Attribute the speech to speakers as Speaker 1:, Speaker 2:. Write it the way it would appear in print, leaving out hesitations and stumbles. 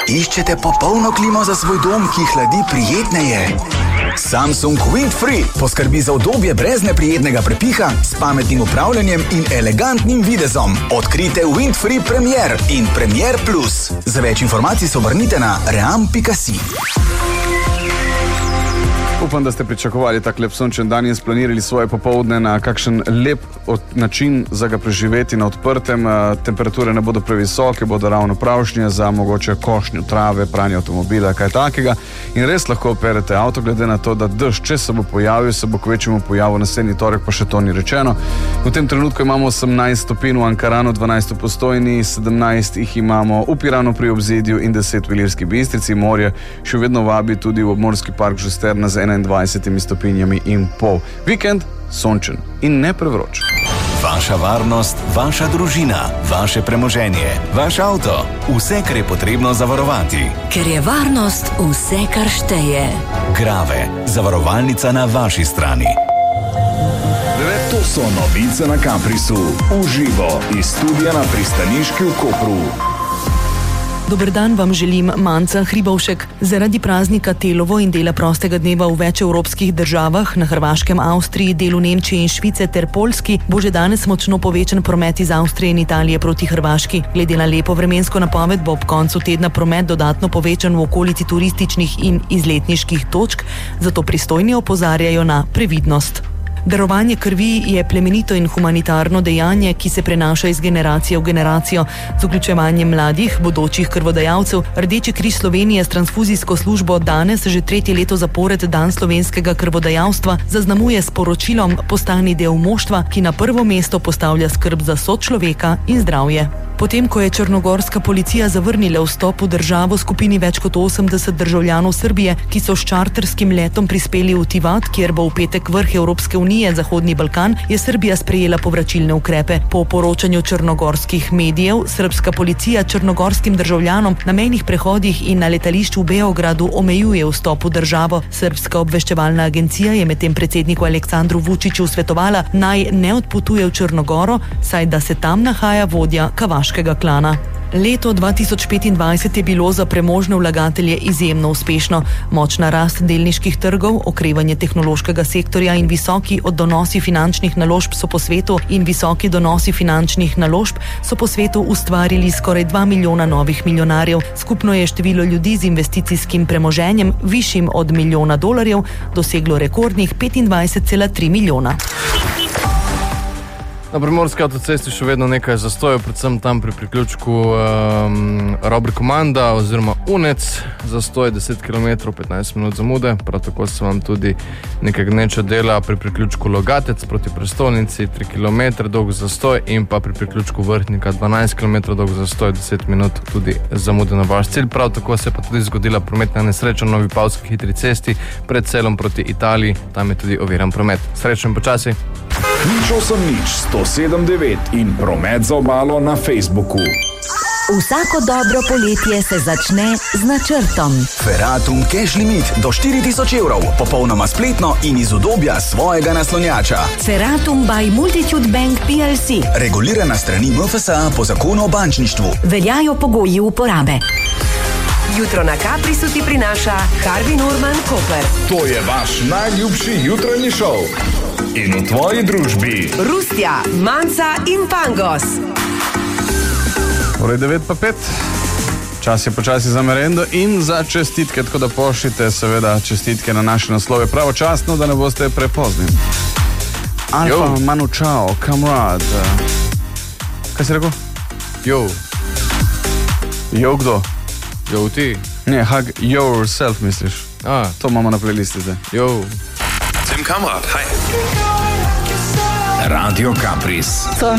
Speaker 1: Iščete popolno klimo za svoj dom, ki hladi prijetneje? Samsung Windfree poskrbi za udobje brez neprijetnega prepiha, s pametnim upravljanjem in elegantnim videzom. Odkrite Windfree Premier in Premier Plus. Za več informacij se obrnite na ream.si.
Speaker 2: Upam, da ste pričakovali tak lep sončen dan in splanirali svoje popoldne na kakšen lep način za ga preživeti na odprtem. Temperature ne bodo previsoke, bodo ravno pravšnje za mogoče košnjo trave, pranje avtomobila, kaj takega. In res lahko operete avto, glede na to, da dež, če se bo pojavil, se bo kvečemu pojavil naslednji torek, pa še to ni rečeno. V tem trenutku imamo 18 stopinj v Ankaranu, 12 v Postojni, 17 jih imamo v Piranu pri Obzidju in 10 v Ilirski Bistrici. Morje še vedno vabi tudi v obmorski park Žusterna z 21 stopinjami in pol. Vikend sončen in ne prevroč.
Speaker 3: Vaša varnost, vaša družina, vaše premoženje, vaš avto, vse, kar je potrebno zavarovati.
Speaker 4: Ker je varnost vse, kar šteje.
Speaker 3: Grave, zavarovalnica na vaši strani.
Speaker 5: To so novice na Caprisu. Uživo iz studia na Pristaniški v Kopru.
Speaker 6: Dober dan vam želim, Manca Hribovšek. Zaradi praznika Telovo in dela prostega dneva v več evropskih državah, na Hrvaškem, Avstriji, delu Nemčije in Švice ter Poljski, bo že danes močno povečan promet iz Avstrije in Italije proti Hrvaški. Glede na lepo vremensko napoved bo ob koncu tedna promet dodatno povečan v okolici turističnih in izletniških točk, zato pristojni opozarjajo na previdnost. Darovanje krvi je plemenito in humanitarno dejanje, ki se prenaša iz generacije v generacijo. Z vključevanjem mladih, bodočih krvodajalcev, Rdeči križ Slovenije s transfuzijsko službo danes že 3. leto zapored Dan slovenskega krvodajalstva zaznamuje s poročilom Postani del moštva, ki na prvo mesto postavlja skrb za sočloveka in zdravje. Potem, ko je črnogorska policija zavrnila vstop v državo skupini več kot 80 državljanov Srbije, ki so s čarterskim letom prispeli v Tivat, kjer bo v petek vrh Evropske unije Zahodni Balkan, je Srbija sprejela povračilne ukrepe. Po poročanju črnogorskih medijev, srbska policija črnogorskim državljanom na mejnih prehodih in na letališču v Beogradu omejuje vstop v državo. Srbska obveščevalna agencija je medtem predsedniku Aleksandru Vučiću svetovala, naj ne odpotuje v Črnogoro, saj da se tam nahaja vodja kavaškega klana. Leto 2025 je bilo za premožne vlagatelje izjemno uspešno. Močna rast delniških trgov, okrevanje tehnološkega sektorja in visoki donosi finančnih naložb so po svetu ustvarili skoraj 2 milijona novih milijonarjev. Skupno je število ljudi z investicijskim premoženjem višjim od $1 milijona doseglo rekordnih 25,3 milijona.
Speaker 7: Na primorski avtocesti še vedno nekaj zastojev, predvsem tam pri priključku Robrikomanda oziroma Unec, zastoj 10 km, 15 minut zamude. Prav tako se vam tudi nekaj gneča dela pri priključku Logatec proti prestolnici, 3 km dolg zastoj in pa pri priključku Vrhnika 12 km dolg zastoj, 10 minut tudi zamude na vaš cilj. Prav tako se pa tudi zgodila prometna nesreča na Vipavski hitri cesti pred Celom proti Italiji, tam je tudi oviran promet. Srečno in počasi.
Speaker 5: 107.9 in promet za obalo na Facebooku.
Speaker 4: Vsako dobro poletje se začne z načrtom.
Speaker 1: Ferratum Cash Limit do 4.000 evrov, popolnoma spletno in iz udobja svojega naslonjača.
Speaker 4: Ferratum by Multitude Bank PLC.
Speaker 1: Regulirana strani MFSA po zakonu o bančništvu.
Speaker 4: Veljajo pogoji uporabe.
Speaker 8: Jutro na Caprisu ti prinaša Harvey Norman Koper.
Speaker 5: To je vaš najljubši jutranji šov. In v tvoji družbi
Speaker 8: Rustja, Manca in Pangos.
Speaker 2: Torej 9:05. Čas je počasi za merendo in za čestitke, tako da pošljite seveda čestitke na naše naslove pravočasno, da ne boste prepozni. Alfa, Manu Čao, Kamrad. Kaj si rekel? Jo, kdo?
Speaker 7: Jo, ti?
Speaker 2: Ne, hug yourself, misliš? To imamo na playlisti zdaj.
Speaker 7: Jo.
Speaker 9: Tim Kamrad, hej.
Speaker 5: Radio Capris.